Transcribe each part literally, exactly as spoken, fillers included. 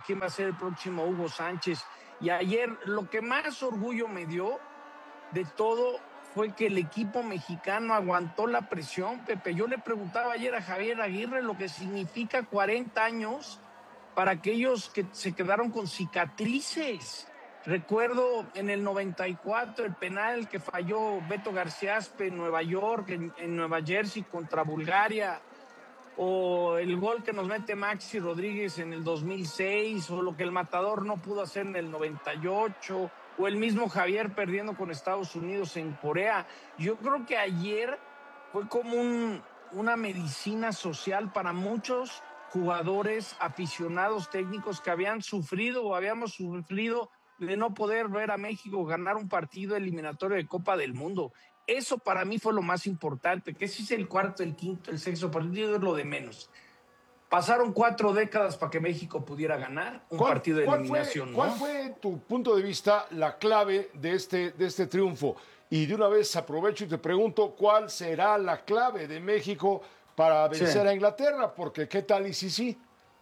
quién va a ser el próximo Hugo Sánchez. Y ayer lo que más orgullo me dio de todo fue que el equipo mexicano aguantó la presión, Pepe. Yo le preguntaba ayer a Javier Aguirre lo que significa cuarenta años para aquellos que se quedaron con cicatrices. Recuerdo en el noventa y cuatro el penal que falló Beto García Aspe en Nueva York, en, en Nueva Jersey contra Bulgaria, o el gol que nos mete Maxi Rodríguez en el dos mil seis, o lo que el Matador no pudo hacer en el noventa y ocho, o el mismo Javier perdiendo con Estados Unidos en Corea. Yo creo que ayer fue como un, una medicina social para muchos jugadores, aficionados, técnicos que habían sufrido o habíamos sufrido de no poder ver a México ganar un partido eliminatorio de Copa del Mundo. Eso para mí fue lo más importante, que si es el cuarto, el quinto, el sexto partido es lo de menos. Pasaron cuatro décadas para que México pudiera ganar un ¿Cuál, partido de cuál eliminación, fue, ¿no? ¿Cuál fue tu punto de vista, la clave de este, de este triunfo? Y de una vez aprovecho y te pregunto, ¿cuál será la clave de México para vencer Sí. a Inglaterra? Porque ¿qué tal y si sí?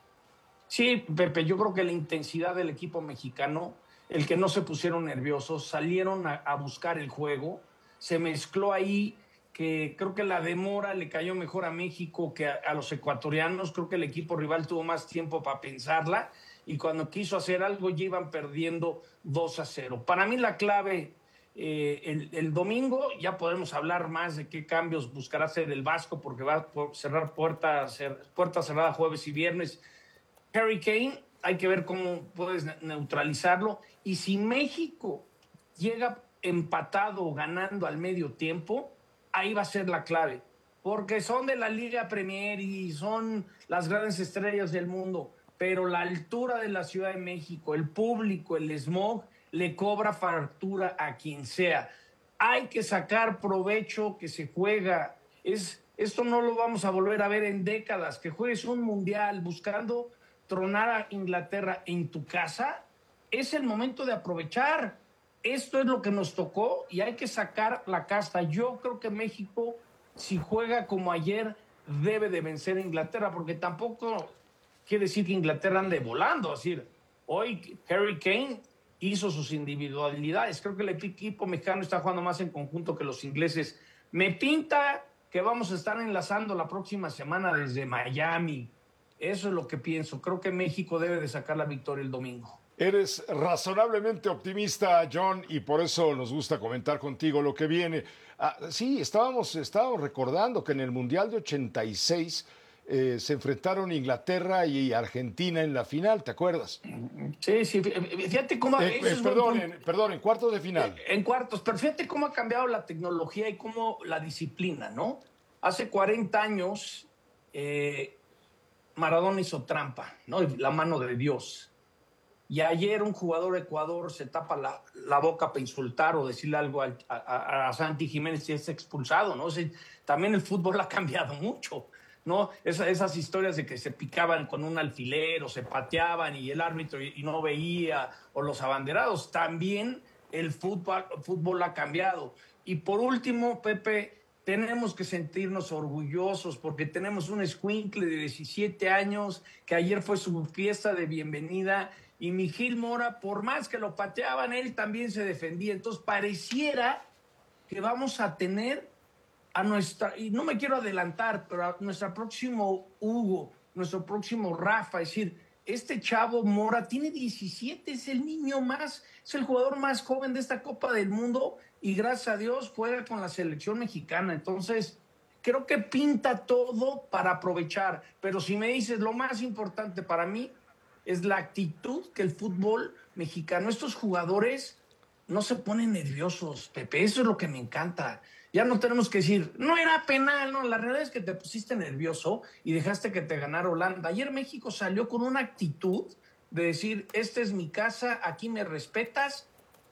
Sí, Pepe, yo creo que la intensidad del equipo mexicano, el que no se pusieron nerviosos, salieron a, a buscar el juego, se mezcló ahí que creo que la demora le cayó mejor a México que a, a los ecuatorianos. Creo que el equipo rival tuvo más tiempo para pensarla y cuando quiso hacer algo ya iban perdiendo dos a cero. Para mí la clave, eh, el, el domingo ya podemos hablar más de qué cambios buscará hacer el Vasco, porque va a cerrar puertas puerta cerrada jueves y viernes. Harry Kane, hay que ver cómo puedes neutralizarlo. Y si México llega empatado o ganando al medio tiempo, ahí va a ser la clave. Porque son de la Liga Premier y son las grandes estrellas del mundo. Pero la altura de la Ciudad de México, el público, el smog, le cobra factura a quien sea. Hay que sacar provecho que se juega. Es, esto no lo vamos a volver a ver en décadas. Que juegues un mundial buscando tronar a Inglaterra en tu casa, es el momento de aprovechar. Esto es lo que nos tocó y hay que sacar la casta. Yo creo que México, si juega como ayer, debe de vencer a Inglaterra, porque tampoco quiere decir que Inglaterra ande volando. Es decir, hoy Harry Kane hizo sus individualidades. Creo que el equipo mexicano está jugando más en conjunto que los ingleses. Me pinta que vamos a estar enlazando la próxima semana desde Miami. Eso es lo que pienso. Creo que México debe de sacar la victoria el domingo. Eres razonablemente optimista, John, y por eso nos gusta comentar contigo lo que viene. Ah, sí, estábamos, estábamos recordando que en el Mundial de ochenta y seis eh, se enfrentaron Inglaterra y Argentina en la final, ¿te acuerdas? Sí, sí. Fíjate cómo... Eh, eh, perdón, en, perdón, en cuartos de final. En cuartos, pero fíjate cómo ha cambiado la tecnología y cómo la disciplina, ¿no? Hace cuarenta años... Eh, Maradona hizo trampa, ¿no? La mano de Dios. Y ayer un jugador de Ecuador se tapa la, la boca para insultar o decirle algo a, a, a Santi Jiménez y es expulsado, ¿no? O sea, también el fútbol ha cambiado mucho, ¿no? Esa, esas historias de que se picaban con un alfiler o se pateaban y el árbitro y, y no veía, o los abanderados, también el fútbol, fútbol ha cambiado. Y por último, Pepe, tenemos que sentirnos orgullosos porque tenemos un escuincle de diecisiete años que ayer fue su fiesta de bienvenida y Miguel Mora, por más que lo pateaban, él también se defendía. Entonces pareciera que vamos a tener a nuestra, y no me quiero adelantar, pero a nuestro próximo Hugo, nuestro próximo Rafa, es decir, este chavo Mora tiene diecisiete, es el niño más, es el jugador más joven de esta Copa del Mundo y gracias a Dios juega con la selección mexicana. Entonces, creo que pinta todo para aprovechar. Pero si me dices, lo más importante para mí es la actitud que el fútbol mexicano, estos jugadores no se ponen nerviosos, Pepe, eso es lo que me encanta. Ya no tenemos que decir, no era penal, no, la realidad es que te pusiste nervioso y dejaste que te ganara Holanda. Ayer México salió con una actitud de decir, esta es mi casa, aquí me respetas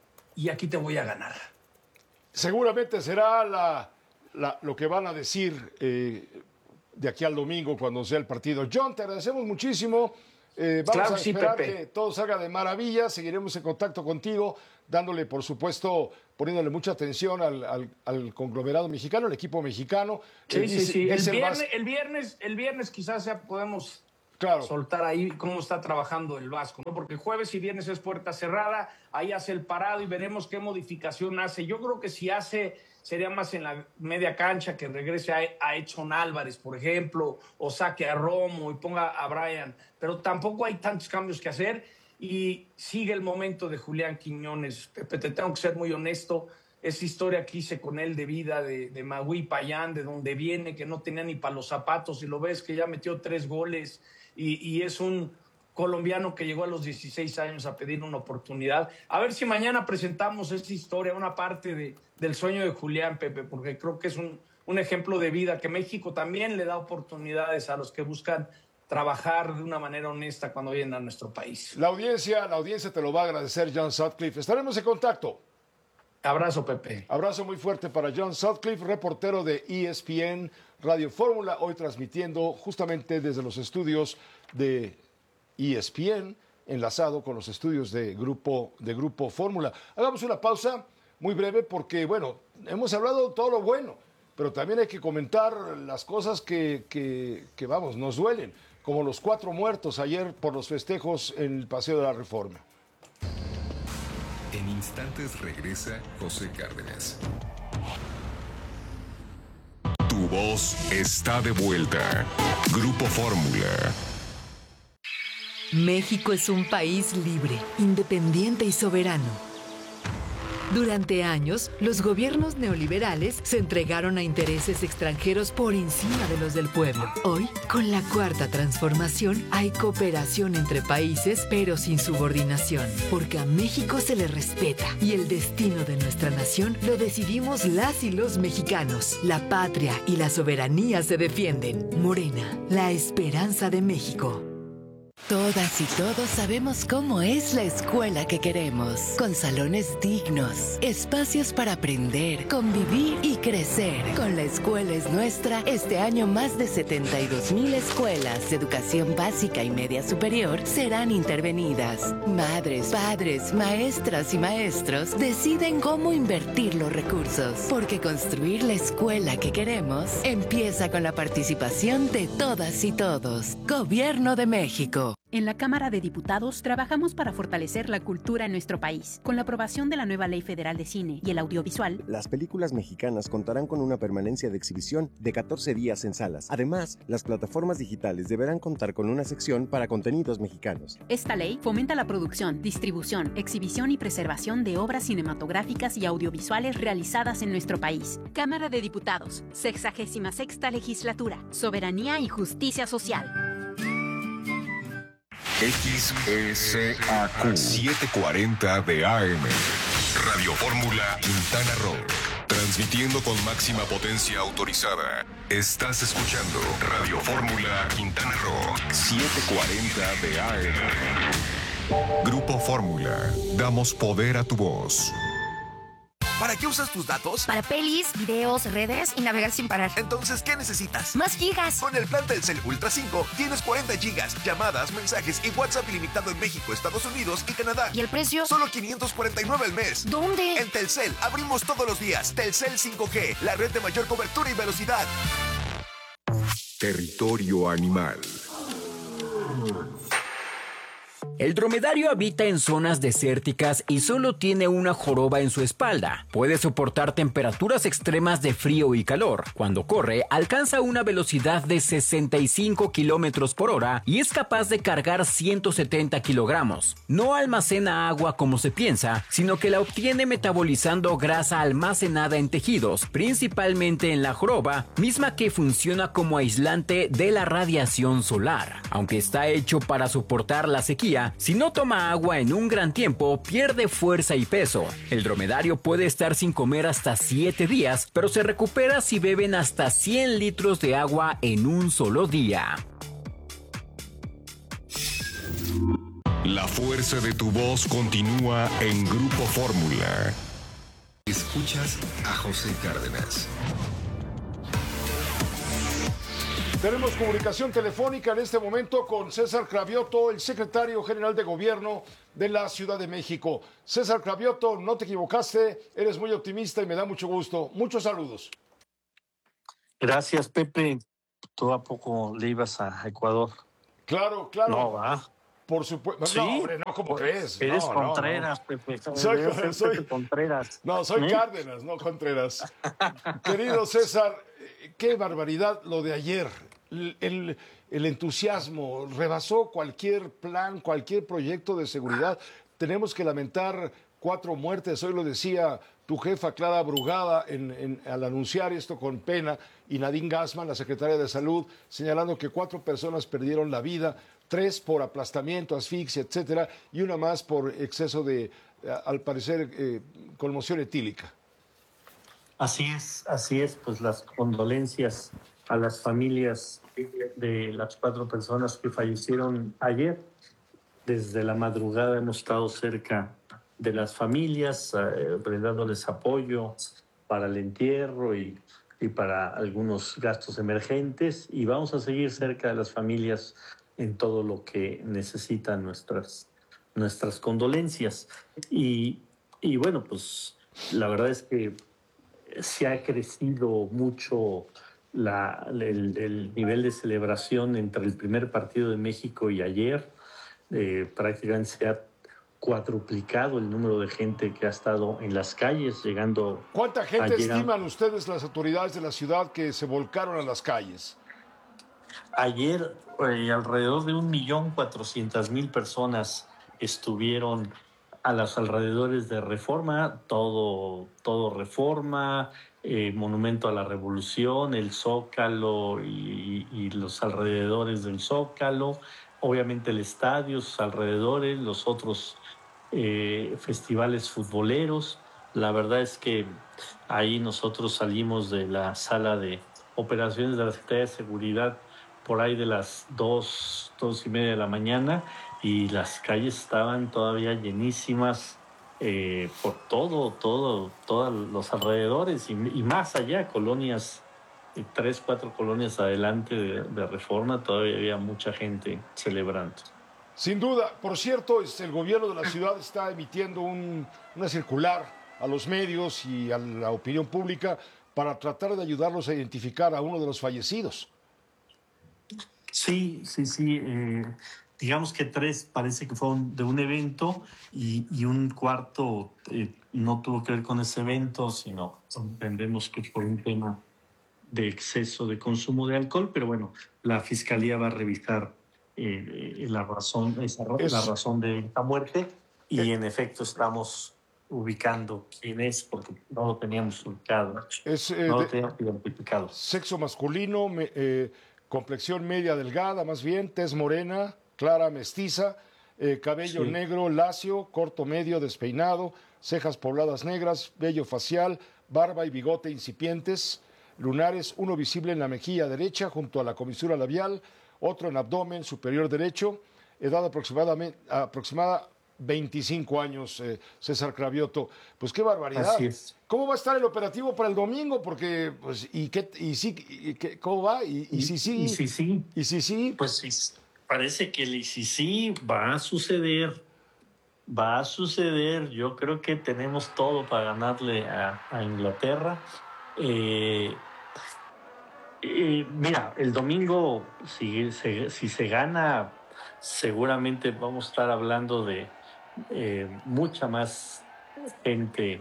y aquí te voy a ganar. Seguramente será la, la, lo que van a decir eh, de aquí al domingo cuando sea el partido. John, te agradecemos muchísimo. Eh, vamos Claro a que sí, esperar Pepe. que todo salga de maravilla. Seguiremos en contacto contigo, dándole, por supuesto, poniéndole mucha atención al, al, al conglomerado mexicano, al equipo mexicano. Sí, Eh, sí, dice, sí. El dice viernes, más... el viernes, el viernes quizás ya podemos Claro. soltar ahí cómo está trabajando el Vasco, ¿no? Porque jueves y viernes es puerta cerrada, ahí hace el parado y veremos qué modificación hace. Yo creo que si hace, sería más en la media cancha, que regrese a, a Edson Álvarez, por ejemplo, o saque a Romo y ponga a Brian, pero tampoco hay tantos cambios que hacer y sigue el momento de Julián Quiñones. Pepe, te tengo que ser muy honesto, esa historia que hice con él de vida, de, de Magui Payán, de donde viene, que no tenía ni para los zapatos, y lo ves que ya metió tres goles, y, y es un colombiano que llegó a los dieciséis años a pedir una oportunidad. A ver si mañana presentamos esa historia, una parte de, del sueño de Julián, Pepe, porque creo que es un, un ejemplo de vida, que México también le da oportunidades a los que buscan trabajar de una manera honesta cuando vienen a nuestro país. La audiencia, la audiencia te lo va a agradecer, John Sutcliffe. Estaremos en contacto. Abrazo, Pepe. Abrazo muy fuerte para John Sutcliffe, reportero de E S P N Radio Fórmula, hoy transmitiendo justamente desde los estudios de E S P N, enlazado con los estudios de Grupo, de Grupo Fórmula. Hagamos una pausa muy breve porque, bueno, hemos hablado todo lo bueno, pero también hay que comentar las cosas que, que, que vamos, nos duelen, como los cuatro muertos ayer por los festejos en el Paseo de la Reforma. En instantes regresa José Cárdenas. Tu voz está de vuelta. Grupo Fórmula. México es un país libre, independiente y soberano. Durante años, los gobiernos neoliberales se entregaron a intereses extranjeros por encima de los del pueblo. Hoy, con la Cuarta Transformación, hay cooperación entre países, pero sin subordinación, porque a México se le respeta y el destino de nuestra nación lo decidimos las y los mexicanos. La patria y la soberanía se defienden. Morena, la esperanza de México. Todas y todos sabemos cómo es la escuela que queremos, con salones dignos, espacios para aprender, convivir y crecer. Con La Escuela es Nuestra, este año más de setenta y dos mil escuelas de educación básica y media superior serán intervenidas. Madres, padres, maestras y maestros deciden cómo invertir los recursos, porque construir la escuela que queremos empieza con la participación de todas y todos. Gobierno de México. En la Cámara de Diputados trabajamos para fortalecer la cultura en nuestro país. Con la aprobación de la nueva Ley Federal de Cine y el Audiovisual, las películas mexicanas contarán con una permanencia de exhibición de catorce días en salas. Además, las plataformas digitales deberán contar con una sección para contenidos mexicanos. Esta ley fomenta la producción, distribución, exhibición y preservación de obras cinematográficas y audiovisuales realizadas en nuestro país. Cámara de Diputados, sexagésima sexta Legislatura, Soberanía y Justicia Social. X S A Q setecientos cuarenta de A M. Radio Fórmula Quintana Roo. Transmitiendo con máxima potencia autorizada. Estás escuchando Radio Fórmula Quintana Roo setecientos cuarenta de A M. Grupo Fórmula. Damos poder a tu voz. ¿Para qué usas tus datos? Para pelis, videos, redes y navegar sin parar. Entonces, ¿qué necesitas? ¡Más gigas! Con el plan Telcel Ultra cinco tienes cuarenta gigas, llamadas, mensajes y WhatsApp ilimitado en México, Estados Unidos y Canadá. ¿Y el precio? Solo quinientos cuarenta y nueve al mes. ¿Dónde? En Telcel, abrimos todos los días. Telcel cinco G, la red de mayor cobertura y velocidad. Territorio animal. El dromedario habita en zonas desérticas y solo tiene una joroba en su espalda. Puede soportar temperaturas extremas de frío y calor. Cuando corre, alcanza una velocidad de sesenta y cinco kilómetros por hora y es capaz de cargar ciento setenta kilogramos. No almacena agua como se piensa, sino que la obtiene metabolizando grasa almacenada en tejidos, principalmente en la joroba, misma que funciona como aislante de la radiación solar. Aunque está hecho para soportar la sequía, si no toma agua en un gran tiempo, pierde fuerza y peso. El dromedario puede estar sin comer hasta siete días, pero se recupera si beben hasta cien litros de agua en un solo día. La fuerza de tu voz continúa en Grupo Fórmula. Escuchas a José Cárdenas. Tenemos comunicación telefónica en este momento con César Cravioto, el secretario general de Gobierno de la Ciudad de México. César Cravioto, no te equivocaste, eres muy optimista y me da mucho gusto. Muchos saludos. Gracias, Pepe. Tú a poco le ibas a Ecuador. Claro, claro. No va. Por supuesto. ¿Sí? No, hombre, no, ¿cómo crees? Eres No, no, Contreras, no. Pepe. Soy, Eres soy- Pepe Contreras. No, soy ¿Eh? Cárdenas, no Contreras. Querido César, eh, qué barbaridad lo de ayer. El, el- el entusiasmo rebasó cualquier plan, cualquier proyecto de seguridad. Tenemos que lamentar cuatro muertes. Hoy lo decía tu jefa Clara Brugada en- en- al anunciar esto con pena, y Nadine Gassman, la secretaria de Salud, señalando que cuatro personas perdieron la vida, tres por aplastamiento, asfixia, etcétera, y una más por exceso de, eh, al parecer, eh, conmoción etílica. Así es, así es, pues las condolencias a las familias de las cuatro personas que fallecieron ayer. Desde la madrugada hemos estado cerca de las familias, eh, brindándoles apoyo para el entierro y, y para algunos gastos emergentes, y vamos a seguir cerca de las familias en todo lo que necesitan nuestras, nuestras condolencias. Y, y bueno, pues la verdad es que se ha crecido mucho la, el, el nivel de celebración entre el primer partido de México y ayer. Eh, prácticamente se ha cuadruplicado el número de gente que ha estado en las calles, llegando... ¿Cuánta gente ayer a- estiman ustedes, las autoridades de la ciudad, que se volcaron a las calles? Ayer eh, alrededor de un millón cuatrocientas mil personas estuvieron a los alrededores de Reforma, todo, todo Reforma, eh, Monumento a la Revolución, el Zócalo y, y los alrededores del Zócalo, obviamente el estadio, sus alrededores, los otros eh, festivales futboleros. La verdad es que ahí nosotros salimos de la sala de operaciones de la Secretaría de Seguridad por ahí de las dos, dos y media de la mañana, y las calles estaban todavía llenísimas eh, por todo, todo, todos los alrededores y, y más allá, colonias, eh, tres, cuatro colonias adelante de, de Reforma, todavía había mucha gente celebrando. Sin duda. Por cierto, este, el gobierno de la ciudad está emitiendo un- una circular a los medios y a la opinión pública para tratar de ayudarlos a identificar a uno de los fallecidos. Sí, sí, sí. eh, digamos que tres parece que fueron de un evento, y, y un cuarto eh, no tuvo que ver con ese evento, sino entendemos que por un tema de exceso de consumo de alcohol, pero bueno, la fiscalía va a revisar eh, eh, la razón, esa, ra- Es- la razón de esta muerte, y en efecto estamos ubicando quién es, porque no lo teníamos ubicado, Es eh, no lo de teníamos identificado. sexo masculino, me- eh, complexión media delgada, más bien, tez morena, clara mestiza, eh, cabello Sí. negro lacio, corto medio despeinado, cejas pobladas negras, vello facial, barba y bigote incipientes, lunares, uno visible en la mejilla derecha junto a la comisura labial, otro en abdomen superior derecho, edad aproximadamente aproximada veinticinco años, eh, César Cravioto. Pues qué barbaridad. Así es. ¿Cómo va a estar el operativo para el domingo? Porque, pues, ¿y qué, y sí, y qué- cómo va? Y, y si sí, Y si sí, y si sí, pues sí, parece que el I C C va a suceder, va a suceder. Yo creo que tenemos todo para ganarle a, a Inglaterra. Eh, eh, mira, el domingo, si se, si se gana, seguramente vamos a estar hablando de eh, mucha más gente.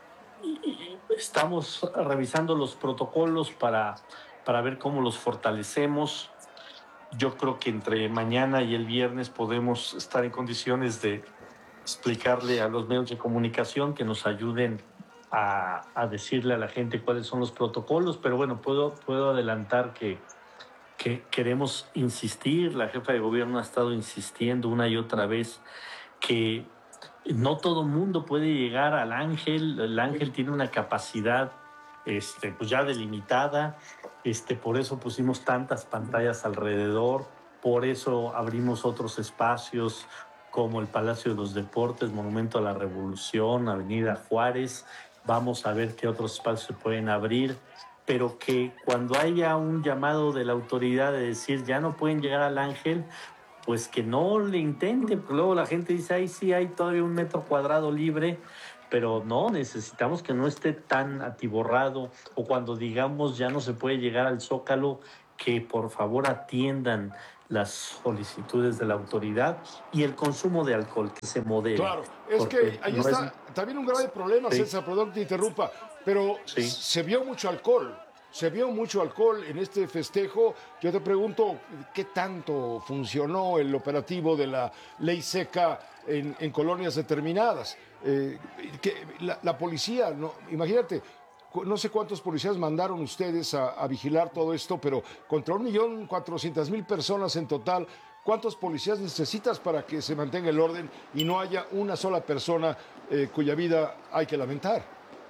Y estamos revisando los protocolos para, para ver cómo los fortalecemos. Yo creo que entre mañana y el viernes podemos estar en condiciones de explicarle a los medios de comunicación que nos ayuden a, a decirle a la gente cuáles son los protocolos, pero bueno, puedo, puedo adelantar que, que queremos insistir, la jefa de gobierno ha estado insistiendo una y otra vez que no todo mundo puede llegar al Ángel. El Ángel tiene una capacidad este, pues ya delimitada, este, por eso pusimos tantas pantallas alrededor, por eso abrimos otros espacios como el Palacio de los Deportes, Monumento a la Revolución, Avenida Juárez. Vamos a ver qué otros espacios se pueden abrir, pero que cuando haya un llamado de la autoridad de decir ya no pueden llegar al Ángel, pues que no le intenten, porque luego la gente dice, ay, sí, hay todavía un metro cuadrado libre, pero no, necesitamos que no esté tan atiborrado, o cuando digamos ya no se puede llegar al Zócalo, que por favor atiendan las solicitudes de la autoridad y el consumo de alcohol, que se modere. Claro, es que ahí no está es... también un grave problema, sí. César, perdón que te interrumpa, pero sí. se vio mucho alcohol, se vio mucho alcohol en este festejo. Yo te pregunto, ¿qué tanto funcionó el operativo de la ley seca en, en colonias determinadas? Eh, que la, la policía, no, imagínate, no sé cuántos policías mandaron ustedes a, a vigilar todo esto, pero contra un millón cuatrocientas mil personas en total, ¿cuántos policías necesitas para que se mantenga el orden y no haya una sola persona eh, cuya vida hay que lamentar?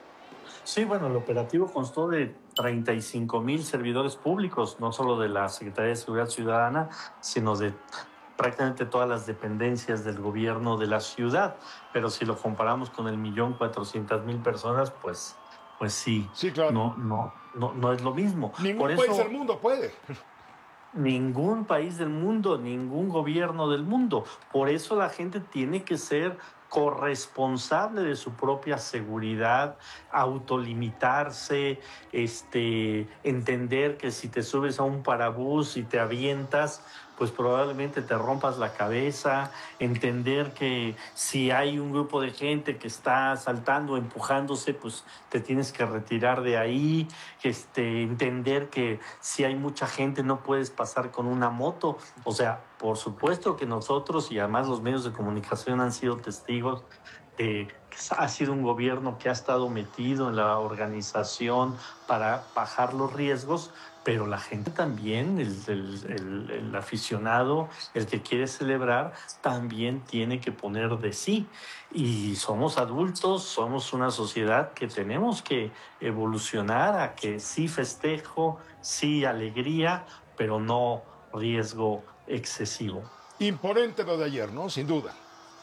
Sí, bueno, el operativo constó de treinta y cinco mil servidores públicos, no solo de la Secretaría de Seguridad Ciudadana, sino de prácticamente todas las dependencias del gobierno de la ciudad. Pero si lo comparamos con el millón cuatrocientas mil personas, pues... Pues sí, sí claro. no, no, no, no es lo mismo. Ningún Por eso, país del mundo puede. Ningún país del mundo, ningún gobierno del mundo. Por eso la gente tiene que ser corresponsable de su propia seguridad, autolimitarse, este, entender que si te subes a un parabús y te avientas, pues probablemente te rompas la cabeza, entender que si hay un grupo de gente que está saltando, empujándose, pues te tienes que retirar de ahí, este, entender que si hay mucha gente no puedes pasar con una moto. O sea, por supuesto que nosotros y además los medios de comunicación han sido testigos de que ha sido un gobierno que ha estado metido en la organización para bajar los riesgos, pero la gente también, el, el, el, el aficionado, el que quiere celebrar, también tiene que poner de sí. Y somos adultos, somos una sociedad que tenemos que evolucionar a que sí festejo, sí alegría, pero no riesgo excesivo. Imponente lo de ayer, ¿no? Sin duda.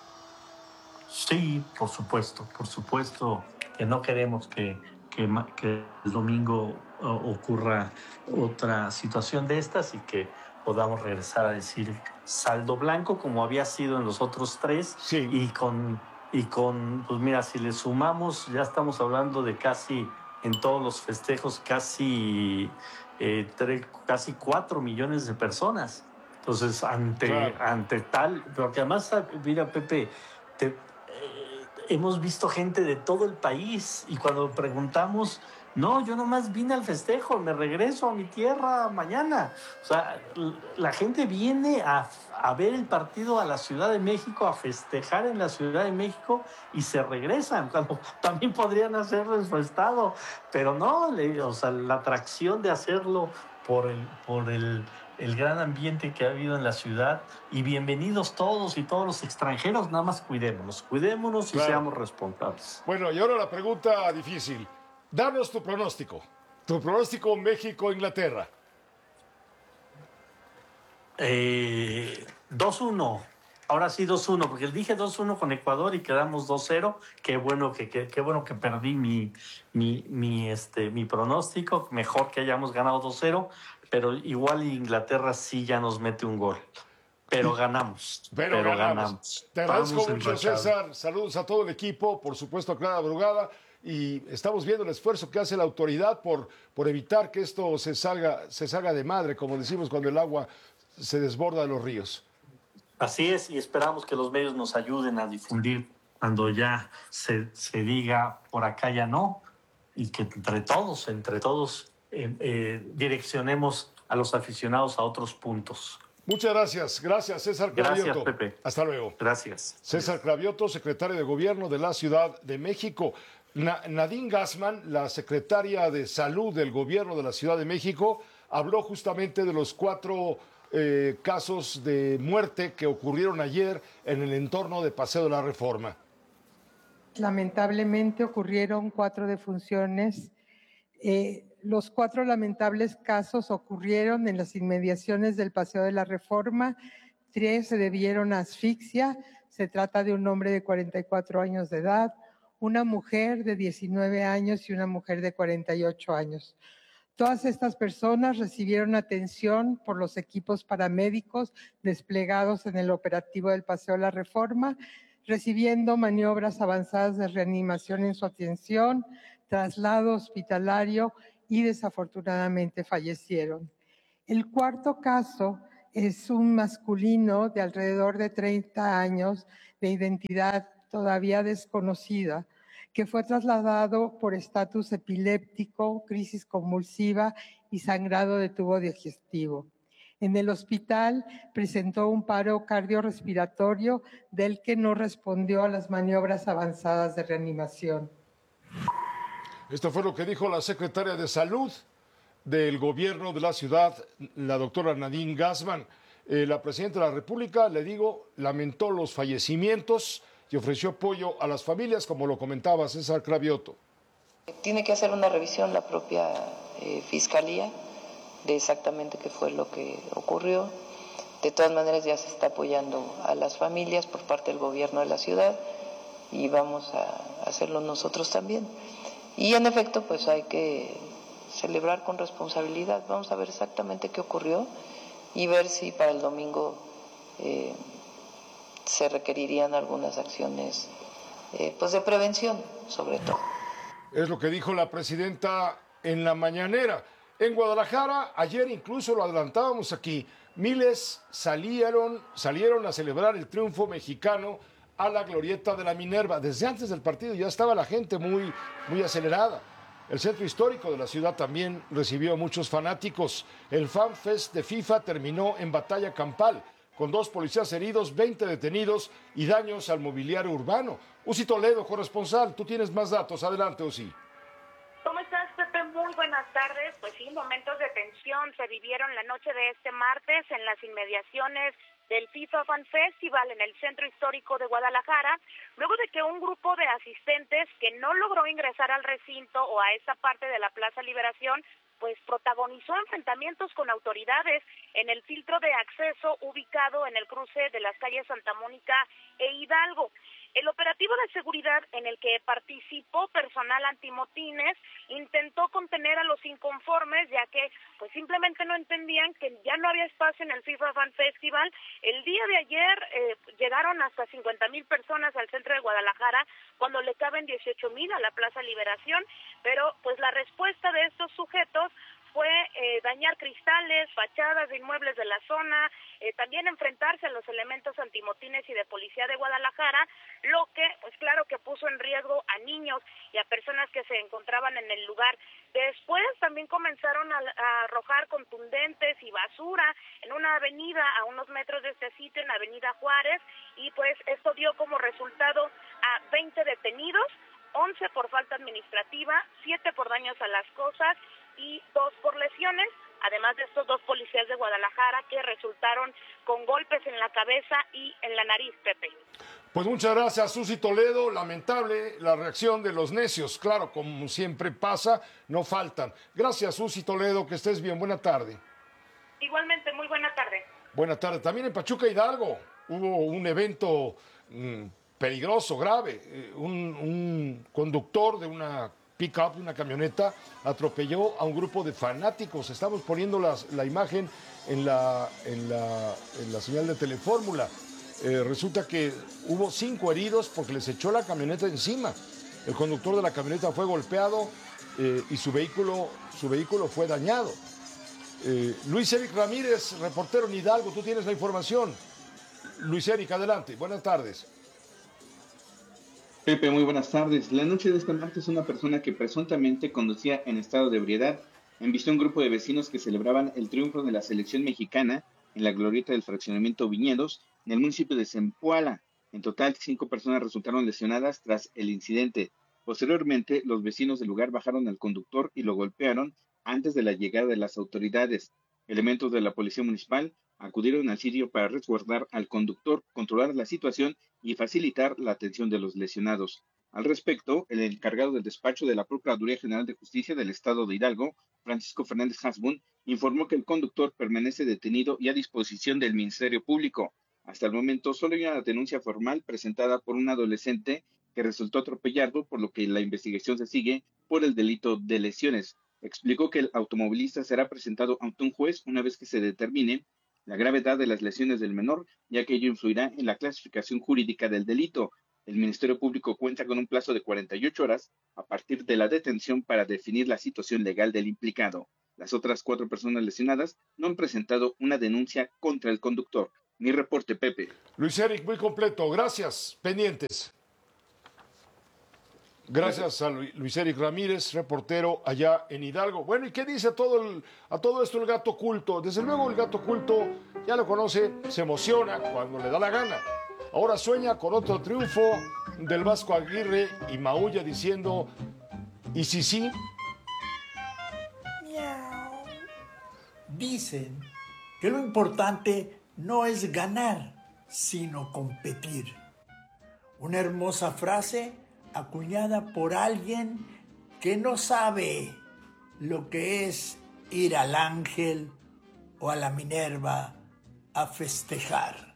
Sí, por supuesto, por supuesto que no queremos que, que, que el domingo ocurra otra situación de estas y que podamos regresar a decir saldo blanco como había sido en los otros tres. Sí. y con y con pues mira, si le sumamos ya estamos hablando de casi en todos los festejos casi eh, tres, casi cuatro millones de personas. Entonces ante claro. ante tal, porque además mira Pepe, te, eh, hemos visto gente de todo el país y cuando preguntamos, no, yo nomás vine al festejo, me regreso a mi tierra mañana. O sea, la gente viene a, a ver el partido a la Ciudad de México, a festejar en la Ciudad de México y se regresan. Cuando también podrían hacerlo en su estado, pero no, le, o sea, la atracción de hacerlo por el, por el, el gran ambiente que ha habido en la ciudad. Y bienvenidos todos y todos los extranjeros, nada más cuidémonos, cuidémonos claro. y seamos responsables. Bueno, y ahora la pregunta difícil. Danos tu pronóstico. Tu pronóstico México-Inglaterra. Eh, dos uno. Ahora sí dos uno, porque dije dos uno con Ecuador y quedamos dos cero. Qué bueno que, que, qué bueno que perdí mi, mi, mi, este, mi pronóstico. Mejor que hayamos ganado dos cero, pero igual Inglaterra sí ya nos mete un gol. Pero ganamos. Pero, pero ganamos. ganamos. Te agradezco mucho, César. Saludos a todo el equipo, por supuesto a Clara Brugada. Y estamos viendo el esfuerzo que hace la autoridad por, por evitar que esto se salga, se salga de madre, como decimos cuando el agua se desborda de los ríos. Así es, y esperamos que los medios nos ayuden a difundir cuando ya se, se diga por acá ya no, y que entre todos, entre todos, eh, eh, direccionemos a los aficionados a otros puntos. Muchas gracias. Gracias, César Cravioto. Gracias, Pepe. Hasta luego. Gracias. César Cravioto, secretario de Gobierno de la Ciudad de México. Nadine Gassman, la secretaria de Salud del Gobierno de la Ciudad de México, habló justamente de los cuatro eh, casos de muerte que ocurrieron ayer en el entorno de Paseo de la Reforma. Lamentablemente ocurrieron cuatro defunciones. Eh, los cuatro lamentables casos ocurrieron en las inmediaciones del Paseo de la Reforma. Tres se debieron a asfixia. Se trata de un hombre de cuarenta y cuatro años de edad, una mujer de diecinueve años y una mujer de cuarenta y ocho años. Todas estas personas recibieron atención por los equipos paramédicos desplegados en el operativo del Paseo de la Reforma, recibiendo maniobras avanzadas de reanimación en su atención, traslado hospitalario y desafortunadamente fallecieron. El cuarto caso Es un masculino de alrededor de treinta años, de identidad todavía desconocida, que fue trasladado por estatus epiléptico, crisis convulsiva y sangrado de tubo digestivo. En el hospital presentó un paro cardiorrespiratorio del que no respondió a las maniobras avanzadas de reanimación. Esto fue lo que dijo la secretaria de Salud del gobierno de la ciudad, la doctora Nadine Gassman. Eh, la presidenta de la República, le digo, lamentó los fallecimientos y ofreció apoyo a las familias, como lo comentaba César Cravioto. Tiene que hacer una revisión la propia eh, Fiscalía de exactamente qué fue lo que ocurrió. De todas maneras ya se está apoyando a las familias por parte del gobierno de la ciudad y vamos a hacerlo nosotros también. Y en efecto, pues hay que celebrar con responsabilidad. Vamos a ver exactamente qué ocurrió y ver si para el domingo eh, se requerirían algunas acciones eh, pues de prevención, sobre todo. Es lo que dijo la presidenta en la mañanera. En Guadalajara, ayer incluso lo adelantábamos aquí, miles salieron, salieron a celebrar el triunfo mexicano a la glorieta de la Minerva. Desde antes del partido ya estaba la gente muy, muy acelerada. El centro histórico de la ciudad también recibió a muchos fanáticos. El Fan Fest de FIFA terminó en batalla campal, con dos policías heridos, veinte detenidos y daños al mobiliario urbano. Uzi Toledo, corresponsal, tú tienes más datos. Adelante, Uzi. ¿Cómo estás, Pepe? Muy buenas tardes. Pues sí, momentos de tensión se vivieron la noche de este martes en las inmediaciones del FIFA Fan Festival en el centro histórico de Guadalajara, luego de que un grupo de asistentes que no logró ingresar al recinto o a esa parte de la Plaza Liberación, pues protagonizó enfrentamientos con autoridades en el filtro de acceso ubicado en el cruce de las calles Santa Mónica e Hidalgo. El operativo de seguridad en el que participó personal antimotines intentó contener a los inconformes, ya que pues simplemente no entendían que ya no había espacio en el FIFA Fan Festival. El día de ayer eh, llegaron hasta cincuenta mil personas al centro de Guadalajara, cuando le caben dieciocho mil a la Plaza Liberación, pero pues la respuesta de estos sujetos fue eh, dañar cristales, fachadas de inmuebles de la zona, eh, también enfrentarse a los elementos antimotines y de policía de Guadalajara, lo que, pues claro que puso en riesgo a niños y a personas que se encontraban en el lugar. Después también comenzaron a, a arrojar contundentes y basura en una avenida a unos metros de este sitio, en Avenida Juárez, y pues esto dio como resultado a veinte detenidos, once por falta administrativa, siete por daños a las cosas y dos por lesiones, además de estos dos policías de Guadalajara que resultaron con golpes en la cabeza y en la nariz, Pepe. Pues muchas gracias, Susi Toledo. Lamentable la reacción de los necios, claro, como siempre pasa, no faltan. Gracias, Susi Toledo, que estés bien, buena tarde. Igualmente, muy buena tarde. Buena tarde. También en Pachuca Hidalgo hubo un evento mmm, peligroso, grave. Eh, un, un conductor de una pick-up, una camioneta, atropelló a un grupo de fanáticos. Estamos poniendo las, la imagen en la, en, la, en la señal de Telefórmula. Eh, resulta que hubo cinco heridos porque les echó la camioneta encima. El conductor de la camioneta fue golpeado eh, y su vehículo, su vehículo fue dañado. Eh, Luis Eric Ramírez, reportero en Hidalgo, tú tienes la información. Luis Eric, adelante. Buenas tardes. Pepe, muy buenas tardes. La noche de este martes, una persona que presuntamente conducía en estado de ebriedad embistió a un grupo de vecinos que celebraban el triunfo de la selección mexicana en la glorieta del fraccionamiento Viñedos, en el municipio de Zempoala. En total, cinco personas resultaron lesionadas tras el incidente. Posteriormente, los vecinos del lugar bajaron al conductor y lo golpearon antes de la llegada de las autoridades. Elementos de la policía municipal acudieron al sitio para resguardar al conductor, controlar la situación y facilitar la atención de los lesionados. Al respecto, el encargado del despacho de la Procuraduría General de Justicia del Estado de Hidalgo, Francisco Fernández Hasbun, informó que el conductor permanece detenido y a disposición del Ministerio Público. Hasta el momento solo hay una denuncia formal presentada por un adolescente que resultó atropellado, por lo que la investigación se sigue por el delito de lesiones. Explicó que el automovilista será presentado ante un juez una vez que se determine la gravedad de las lesiones del menor, ya que ello influirá en la clasificación jurídica del delito. El Ministerio Público cuenta con un plazo de cuarenta y ocho horas a partir de la detención para definir la situación legal del implicado. Las otras cuatro personas lesionadas no han presentado una denuncia contra el conductor. Mi reporte, Pepe. Luis Eric, muy completo. Gracias. Pendientes. Gracias a Luis Eric Ramírez, reportero allá en Hidalgo. Bueno, ¿y qué dice a todo, el, a todo esto el gato oculto? Desde luego el gato oculto ya lo conoce, se emociona cuando le da la gana. Ahora sueña con otro triunfo del Vasco Aguirre y maulla diciendo, ¿y si sí? Miau. Dicen que lo importante no es ganar, sino competir. Una hermosa frase acuñada por alguien que no sabe lo que es ir al Ángel o a la Minerva a festejar.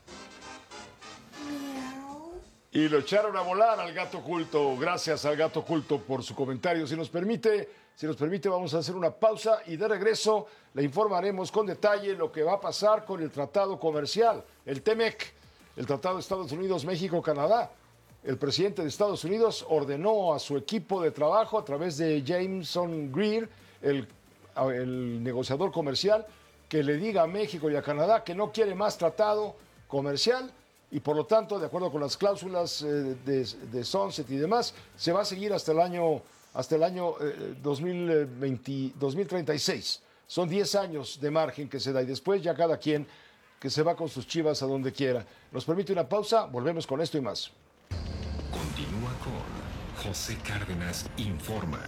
Y lo echaron a volar al gato oculto. Gracias al gato oculto por su comentario. Si nos permite, si nos permite, vamos a hacer una pausa y de regreso le informaremos con detalle lo que va a pasar con el tratado comercial, el T M E C, el Tratado de Estados Unidos, México, Canadá. El presidente de Estados Unidos ordenó a su equipo de trabajo a través de Jameson Greer, el, el negociador comercial, que le diga a México y a Canadá que no quiere más tratado comercial y por lo tanto, de acuerdo con las cláusulas eh, de, de Sunset y demás, se va a seguir hasta el año, hasta el año eh, dos mil veinte, dos mil treinta y seis. Son diez años de margen que se da y después ya cada quien que se va con sus chivas a donde quiera. Nos permite una pausa, volvemos con esto y más. Continúa con José Cárdenas Informa.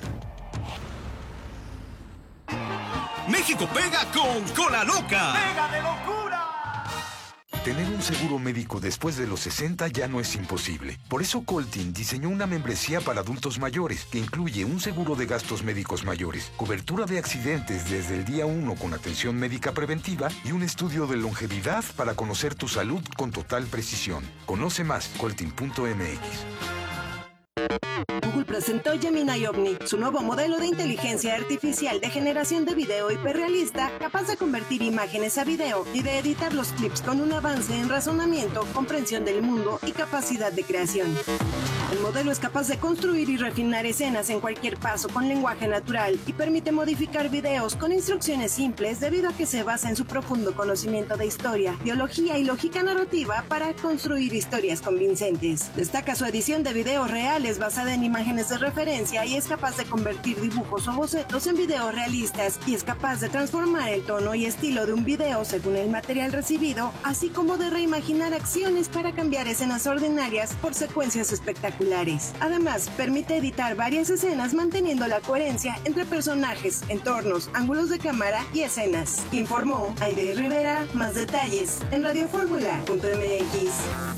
México pega con Cola Loca. ¡Pega de locura! Tener un seguro médico después de los sesenta ya no es imposible. Por eso Coltin diseñó una membresía para adultos mayores que incluye un seguro de gastos médicos mayores, cobertura de accidentes desde el día uno con atención médica preventiva y un estudio de longevidad para conocer tu salud con total precisión. Conoce más, coltin punto m x. Google presentó Gemini Omni, su nuevo modelo de inteligencia artificial de generación de video hiperrealista, capaz de convertir imágenes a video y de editar los clips con un avance en razonamiento, comprensión del mundo y capacidad de creación. El modelo es capaz de construir y refinar escenas en cualquier paso con lenguaje natural y permite modificar videos con instrucciones simples debido a que se basa en su profundo conocimiento de historia, biología y lógica narrativa para construir historias convincentes. Destaca su edición de videos reales basada en imágenes de referencia y es capaz de convertir dibujos o bocetos en videos realistas y es capaz de transformar el tono y estilo de un video según el material recibido, así como de reimaginar acciones para cambiar escenas ordinarias por secuencias espectaculares. Además, permite editar varias escenas manteniendo la coherencia entre personajes, entornos, ángulos de cámara y escenas. Informó Aide Rivera. Más detalles en radioformula punto m x.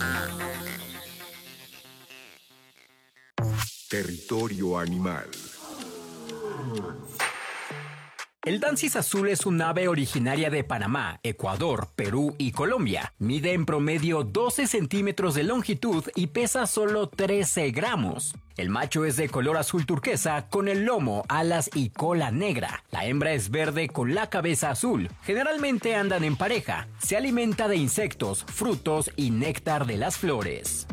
Territorio animal. El dancis azul es un ave originaria de Panamá, Ecuador, Perú y Colombia. Mide en promedio doce centímetros de longitud y pesa solo trece gramos. El macho es de color azul turquesa con el lomo, alas y cola negra. La hembra es verde con la cabeza azul. Generalmente andan en pareja. Se alimenta de insectos, frutos y néctar de las flores.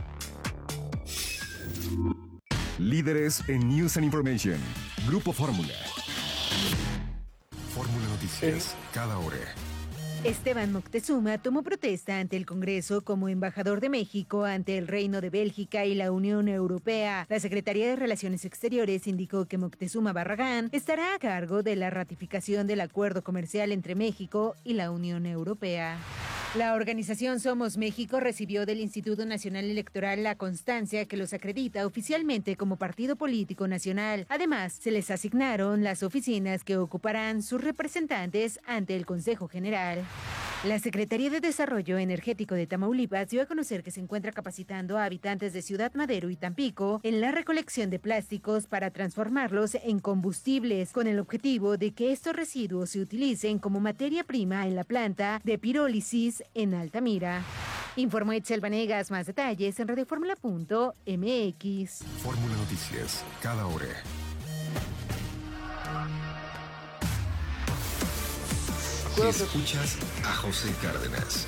Líderes en News and Information. Grupo Fórmula. Fórmula Noticias, cada hora. Esteban Moctezuma tomó protesta ante el Congreso como embajador de México ante el Reino de Bélgica y la Unión Europea. La Secretaría de Relaciones Exteriores indicó que Moctezuma Barragán estará a cargo de la ratificación del acuerdo comercial entre México y la Unión Europea. La organización Somos México recibió del Instituto Nacional Electoral la constancia que los acredita oficialmente como partido político nacional. Además, se les asignaron las oficinas que ocuparán sus representantes ante el Consejo General. La Secretaría de Desarrollo Energético de Tamaulipas dio a conocer que se encuentra capacitando a habitantes de Ciudad Madero y Tampico en la recolección de plásticos para transformarlos en combustibles, con el objetivo de que estos residuos se utilicen como materia prima en la planta de pirólisis en Altamira. Informó Etzel Vanegas. Más detalles en radioformula punto m x. Fórmula Noticias, cada hora. Si escuchas a José Cárdenas.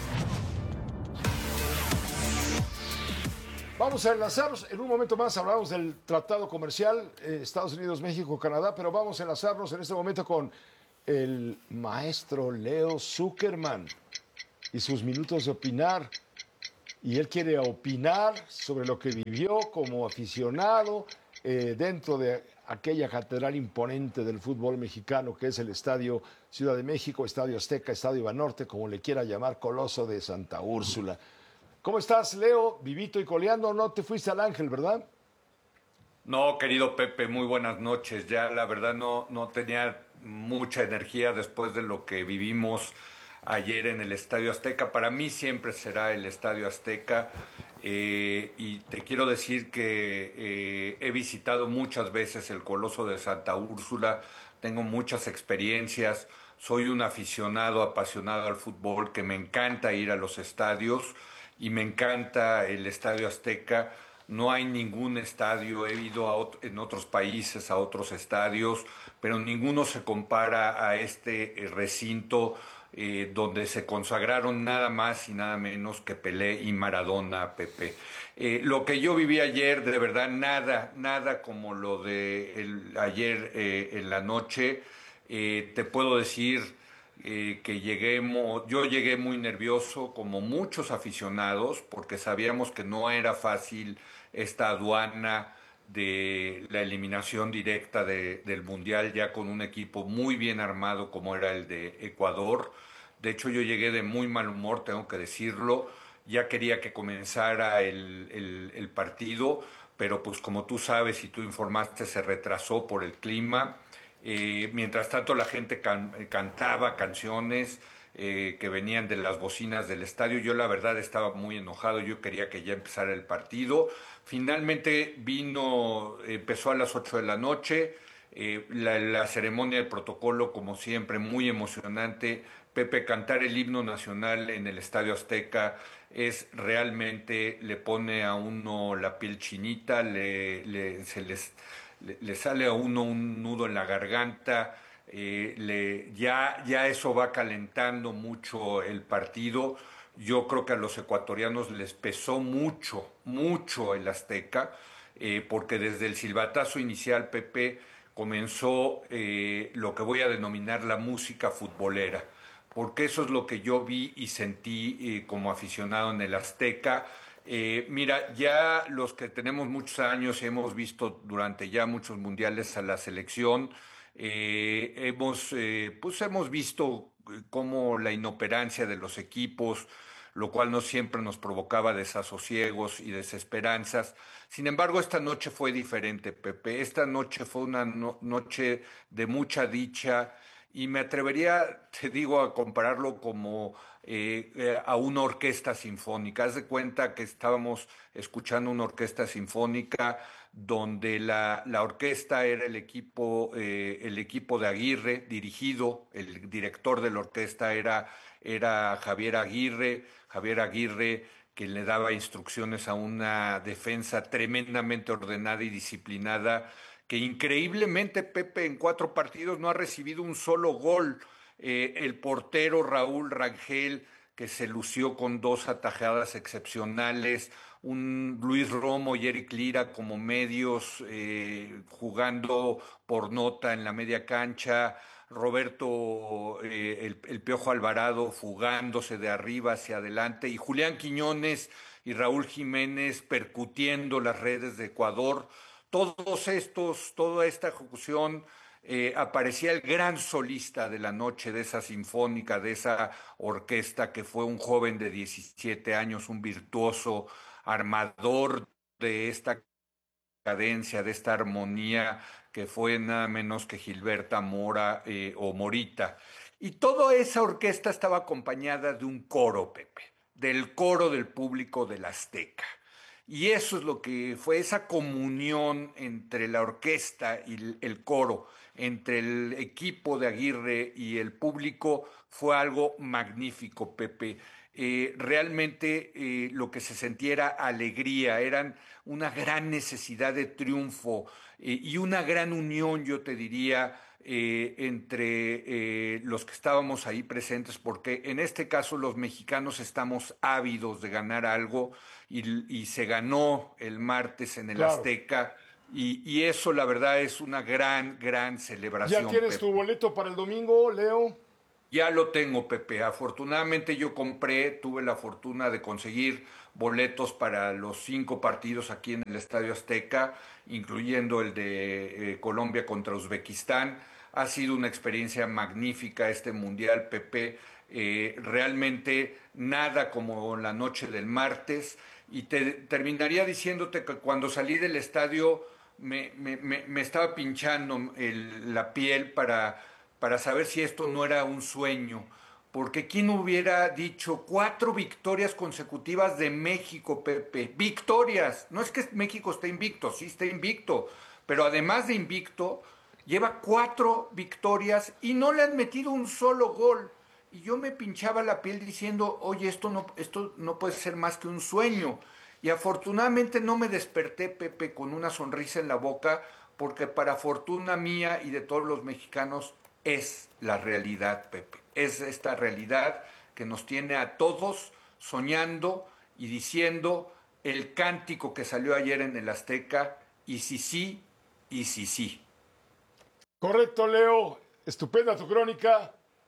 Vamos a enlazarnos, en un momento más hablamos del tratado comercial eh, Estados Unidos, México, Canadá, pero vamos a enlazarnos en este momento con el maestro Leo Zuckerman y sus minutos de opinar. Y él quiere opinar sobre lo que vivió como aficionado eh, dentro de aquella catedral imponente del fútbol mexicano que es el Estadio Ciudad de México, Estadio Azteca, Estadio Banorte, como le quiera llamar, Coloso de Santa Úrsula. ¿Cómo estás, Leo? Vivito y coleando, no te fuiste al Ángel, ¿verdad? No, querido Pepe, muy buenas noches. Ya la verdad no, no tenía mucha energía después de lo que vivimos ayer en el Estadio Azteca. Para mí siempre será el Estadio Azteca. Eh, y te quiero decir que eh, he visitado muchas veces el Coloso de Santa Úrsula, tengo muchas experiencias, soy un aficionado apasionado al fútbol, que me encanta ir a los estadios y me encanta el Estadio Azteca. No hay ningún estadio, he ido a ot- en otros países a otros estadios, pero ninguno se compara a este eh, recinto eh, donde se consagraron nada más y nada menos que Pelé y Maradona, Pepe. Eh, lo que yo viví ayer, de verdad, nada, nada como lo de el, ayer eh, en la noche. Eh, te puedo decir eh, que llegué, mo- yo llegué muy nervioso, como muchos aficionados, porque sabíamos que no era fácil esta aduana de la eliminación directa de- del Mundial, ya con un equipo muy bien armado como era el de Ecuador. De hecho, yo llegué de muy mal humor, tengo que decirlo. Ya quería que comenzara el, el- el partido, pero pues como tú sabes y tú informaste, se retrasó por el clima. Eh, mientras tanto, la gente can- cantaba canciones eh, que venían de las bocinas del estadio. Yo la verdad estaba muy enojado, yo quería que ya empezara el partido. Finalmente vino, empezó a las ocho de la noche, eh, la, la ceremonia de protocolo, como siempre, muy emocionante. Pepe, cantar el himno nacional en el Estadio Azteca es realmente, le pone a uno la piel chinita, le, le- se les, le, le sale a uno un nudo en la garganta. Eh, le, ya, ya eso va calentando mucho el partido. Yo creo que a los ecuatorianos les pesó mucho, mucho el Azteca, eh, porque desde el silbatazo inicial, Pepe, comenzó eh, lo que voy a denominar la música futbolera, porque eso es lo que yo vi y sentí eh, como aficionado en el Azteca. Eh, mira, ya los que tenemos muchos años y hemos visto durante ya muchos mundiales a la selección, eh, hemos, eh, pues hemos visto eh, cómo la inoperancia de los equipos, lo cual no siempre nos provocaba desasosiegos y desesperanzas. Sin embargo, esta noche fue diferente, Pepe. Esta noche fue una no- noche de mucha dicha y me atrevería, te digo, a compararlo como eh, eh, a una orquesta sinfónica. Haz de cuenta que estábamos escuchando una orquesta sinfónica donde la, la orquesta era el equipo, eh, el equipo de Aguirre, dirigido, el director de la orquesta era, era Javier Aguirre, Javier Aguirre que le daba instrucciones a una defensa tremendamente ordenada y disciplinada, que increíblemente, Pepe, en cuatro partidos no ha recibido un solo gol. Eh, el portero Raúl Rangel, que se lució con dos atajadas excepcionales, un Luis Romo y Eric Lira como medios eh, jugando por nota en la media cancha, Roberto eh, el, el Piojo Alvarado fugándose de arriba hacia adelante y Julián Quiñones y Raúl Jiménez percutiendo las redes de Ecuador. Todos estos, toda esta ejecución, eh, aparecía el gran solista de la noche, de esa sinfónica, de esa orquesta, que fue un joven de diecisiete años, un virtuoso armador de esta cadencia, de esta armonía, que fue nada menos que Gilberta Mora eh, o Morita. Y toda esa orquesta estaba acompañada de un coro, Pepe, del coro del público del Azteca. Y eso es lo que fue esa comunión entre la orquesta y el, el coro, entre el equipo de Aguirre y el público, fue algo magnífico, Pepe. Eh, realmente eh, lo que se sentía era alegría, eran una gran necesidad de triunfo eh, y una gran unión, yo te diría, eh, entre eh, los que estábamos ahí presentes, porque en este caso los mexicanos estamos ávidos de ganar algo y, y se ganó el martes en el Claro. Azteca Y, y eso, la verdad, es una gran, gran celebración. ¿Ya tienes Pepe. tu boleto para el domingo, Leo? Ya lo tengo, Pepe. Afortunadamente yo compré, tuve la fortuna de conseguir boletos para los cinco partidos aquí en el Estadio Azteca, incluyendo el de eh, Colombia contra Uzbekistán. Ha sido una experiencia magnífica este Mundial, Pepe. Eh, realmente nada como la noche del martes. Y te terminaría diciéndote que cuando salí del estadio me, me, me, me estaba pinchando el, la piel para, para saber si esto no era un sueño. Porque ¿quién hubiera dicho cuatro victorias consecutivas de México, Pepe? ¡Victorias! No es que México esté invicto, sí está invicto. Pero además de invicto, lleva cuatro victorias y no le han metido un solo gol. Y yo me pinchaba la piel diciendo, oye, esto no, esto no puede ser más que un sueño. Y afortunadamente no me desperté, Pepe, con una sonrisa en la boca, porque para fortuna mía y de todos los mexicanos es la realidad, Pepe. Es esta realidad que nos tiene a todos soñando y diciendo el cántico que salió ayer en el Azteca, y si sí, y si sí. Correcto, Leo. Estupenda tu crónica.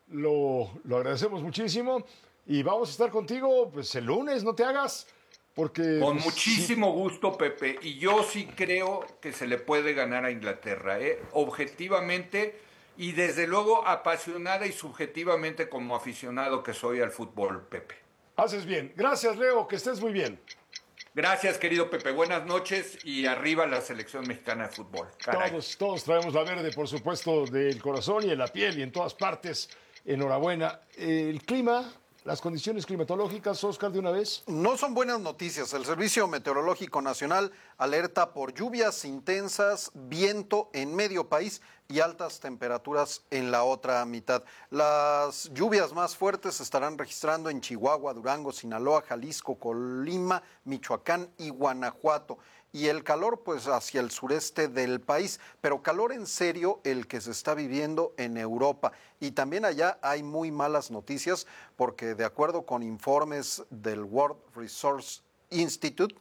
Lo, lo agradecemos muchísimo y vamos a estar contigo pues el lunes, no te hagas, porque... Con pues, muchísimo sí. gusto, Pepe, y yo sí creo que se le puede ganar a Inglaterra, ¿eh? Objetivamente y desde luego apasionada y subjetivamente como aficionado que soy al fútbol, Pepe. Haces bien. Gracias, Leo, que estés muy bien. Gracias, querido Pepe. Buenas noches y arriba la selección mexicana de fútbol. Caray. Todos, todos traemos la verde, por supuesto, del corazón y en la piel y en todas partes. Enhorabuena. El clima, las condiciones climatológicas, Oscar, de una vez. No son buenas noticias. El Servicio Meteorológico Nacional alerta por lluvias intensas, viento en medio país y altas temperaturas en la otra mitad. Las lluvias más fuertes se estarán registrando en Chihuahua, Durango, Sinaloa, Jalisco, Colima, Michoacán y Guanajuato. Y el calor pues hacia el sureste del país, pero calor en serio el que se está viviendo en Europa. Y también allá hay muy malas noticias porque de acuerdo con informes del World Resource Institute,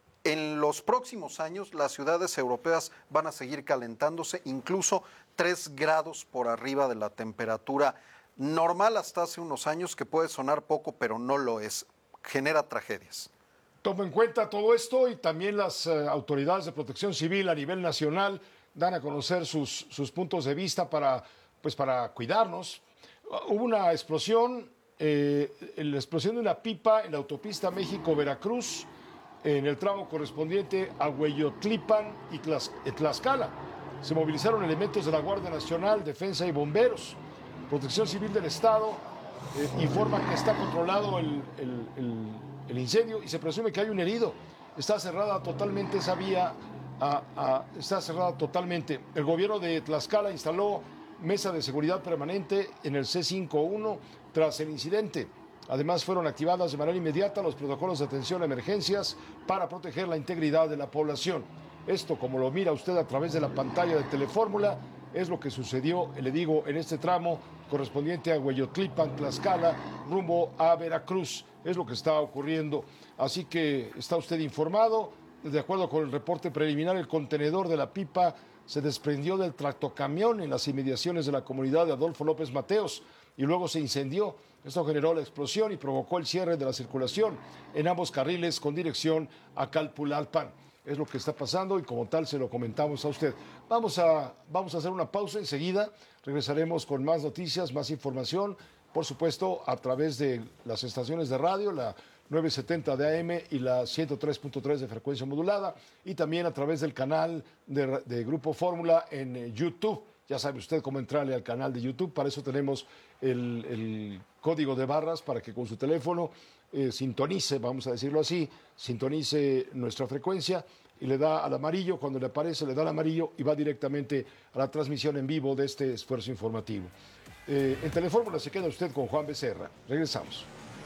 en los próximos años las ciudades europeas van a seguir calentándose incluso tres grados por arriba de la temperatura normal hasta hace unos años, que puede sonar poco pero no lo es, genera tragedias. Toma en cuenta todo esto y también las uh, autoridades de protección civil a nivel nacional dan a conocer sus, sus puntos de vista para, pues, para cuidarnos. Uh, hubo una explosión, eh, la explosión de una pipa en la autopista México-Veracruz, en el tramo correspondiente a Hueyotlipan y Tlax, Tlaxcala. Se movilizaron elementos de la Guardia Nacional, Defensa y Bomberos. Protección Civil del Estado eh, informa que está controlado el, el, el el incendio y se presume que hay un herido. Está cerrada totalmente esa vía, a, a, está cerrada totalmente. El gobierno de Tlaxcala instaló mesa de seguridad permanente en el C cincuenta y uno tras el incidente. Además fueron activadas de manera inmediata los protocolos de atención a emergencias para proteger la integridad de la población. Esto, como lo mira usted a través de la pantalla de Telefórmula, es lo que sucedió, le digo, en este tramo correspondiente a Hueyotlipan, Tlaxcala, rumbo a Veracruz. Es lo que está ocurriendo. Así que está usted informado. De acuerdo con el reporte preliminar, el contenedor de la pipa se desprendió del tractocamión en las inmediaciones de la comunidad de Adolfo López Mateos y luego se incendió. Esto generó la explosión y provocó el cierre de la circulación en ambos carriles con dirección a Calpulalpan. Es lo que está pasando y como tal se lo comentamos a usted. Vamos a, vamos a hacer una pausa enseguida. Regresaremos con más noticias, más información. Por supuesto, a través de las estaciones de radio, la novecientos setenta de A M y la ciento tres punto tres de frecuencia modulada, y también a través del canal de, de Grupo Fórmula en eh, YouTube. Ya sabe usted cómo entrarle al canal de YouTube. Para eso tenemos el, el código de barras para que con su teléfono eh, sintonice, vamos a decirlo así, sintonice nuestra frecuencia y le da al amarillo. Cuando le aparece, le da al amarillo y va directamente a la transmisión en vivo de este esfuerzo informativo. Eh, en Telefórmula se queda usted con Juan Becerra. Regresamos.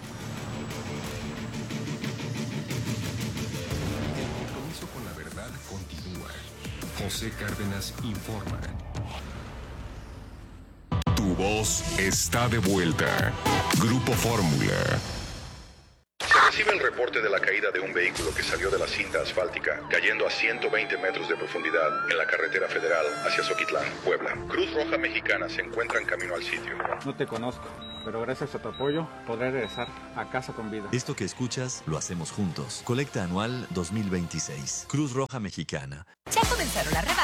El compromiso con la verdad continúa. José Cárdenas informa. Tu voz está de vuelta. Grupo Fórmula. Se reciben reportes reporte de la caída de un vehículo que salió de la cinta asfáltica, cayendo a ciento veinte metros de profundidad en la carretera federal hacia Zoquitlán, Puebla. Cruz Roja Mexicana se encuentra en camino al sitio. No te conozco, pero gracias a tu apoyo podré regresar a casa con vida. Esto que escuchas lo hacemos juntos. Colecta anual dos mil veintiséis. Cruz Roja Mexicana. Ya comenzaron las rebajas